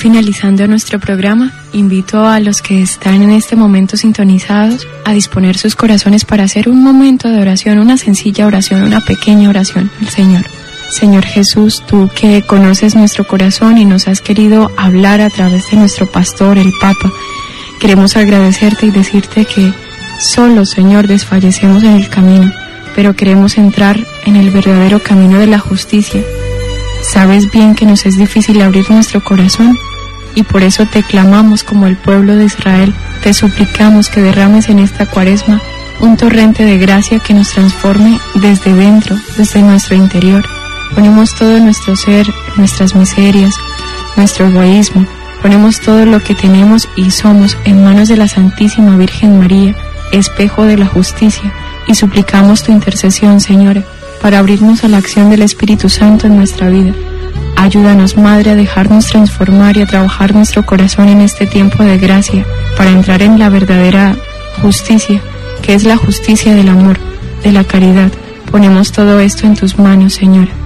finalizando nuestro programa, invito a los que están en este momento sintonizados a disponer sus corazones para hacer un momento de oración, una sencilla oración, una pequeña oración al Señor. Señor Jesús, tú que conoces nuestro corazón y nos has querido hablar a través de nuestro pastor, el Papa, queremos agradecerte y decirte que solo, Señor, desfallecemos en el camino, pero queremos entrar en el verdadero camino de la justicia. Sabes bien que nos es difícil abrir nuestro corazón y por eso te clamamos como el pueblo de Israel. Te suplicamos que derrames en esta Cuaresma un torrente de gracia que nos transforme desde dentro, desde nuestro interior. Ponemos todo nuestro ser, nuestras miserias, nuestro egoísmo, ponemos todo lo que tenemos y somos en manos de la Santísima Virgen María, espejo de la justicia, y suplicamos tu intercesión, Señora, para abrirnos a la acción del Espíritu Santo en nuestra vida. Ayúdanos, Madre, a dejarnos transformar y a trabajar nuestro corazón en este tiempo de gracia para entrar en la verdadera justicia, que es la justicia del amor, de la caridad. Ponemos todo esto en tus manos, Señora.